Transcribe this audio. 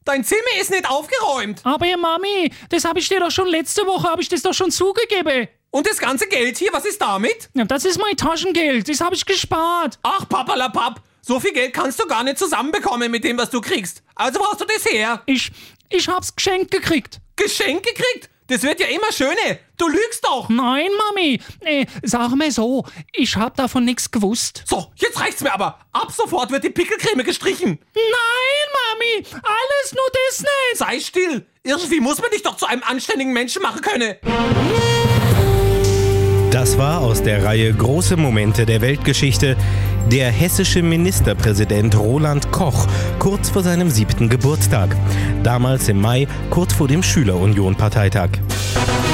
Dein Zimmer ist nicht aufgeräumt. Aber Mami, das habe ich dir doch schon letzte Woche, schon zugegeben. Und das ganze Geld hier, was ist damit? Ja, das ist mein Taschengeld, das habe ich gespart. Ach, Papalapap, so viel Geld kannst du gar nicht zusammenbekommen mit dem, was du kriegst. Also wo hast du das her? Ich hab's geschenkt gekriegt. Geschenk gekriegt? Das wird ja immer schöner. Du lügst doch. Nein, Mami. Sag mir so, ich hab davon nichts gewusst. So, jetzt reicht's mir aber. Ab sofort wird die Pickelcreme gestrichen. Nein, Mami. Alles nur das nicht. Sei still. Irgendwie muss man dich doch zu einem anständigen Menschen machen können. Das war aus der Reihe Große Momente der Weltgeschichte der hessische Ministerpräsident Roland Koch kurz vor seinem 7. Geburtstag. Damals im Mai, kurz vor dem Schüler-Union-Parteitag.